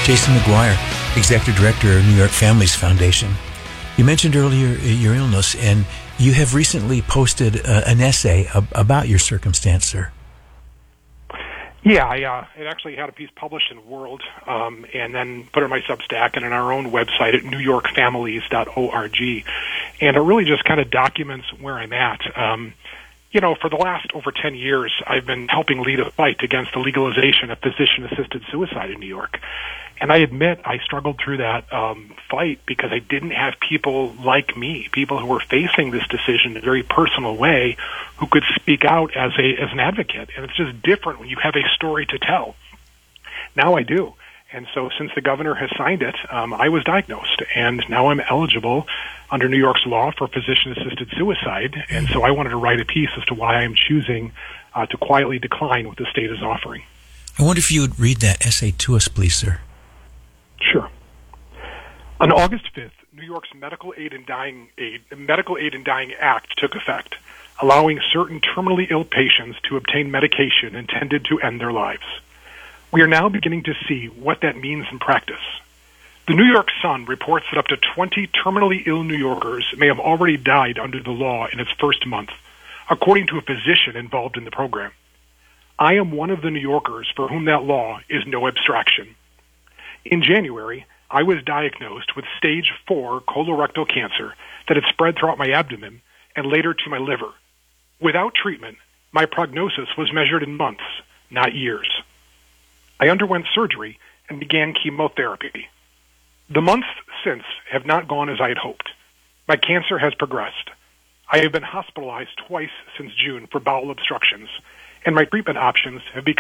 Jason McGuire, Executive Director of New York Families Foundation. You mentioned earlier your illness, and you have recently posted an essay about your circumstance, sir. Yeah, I actually had a piece published in World, and then put it on my Substack and on our own website at newyorkfamilies.org. And it really just kind of documents where I'm at. For the last over 10 years, I've been helping lead a fight against the legalization of physician-assisted suicide in New York. And I admit I struggled through that fight because I didn't have people like me, people who were facing this decision in a very personal way, who could speak out as an advocate. And it's just different when you have a story to tell. Now I do. And so since the governor has signed it, I was diagnosed, and now I'm eligible under New York's law for physician-assisted suicide. And so I wanted to write a piece as to why I'm choosing to quietly decline what the state is offering. I wonder if you would read that essay to us, please, sir. Sure. On August 5th, New York's Medical Aid in Dying Act took effect, allowing certain terminally ill patients to obtain medication intended to end their lives. We are now beginning to see what that means in practice. The New York Sun reports that up to 20 terminally ill New Yorkers may have already died under the law in its first month, according to a physician involved in the program. I am one of the New Yorkers for whom that law is no abstraction. In January, I was diagnosed with stage 4 colorectal cancer that had spread throughout my abdomen and later to my liver. Without treatment, my prognosis was measured in months, not years. I underwent surgery and began chemotherapy. The months since have not gone as I had hoped. My cancer has progressed. I have been hospitalized twice since June for bowel obstructions, and my treatment options have become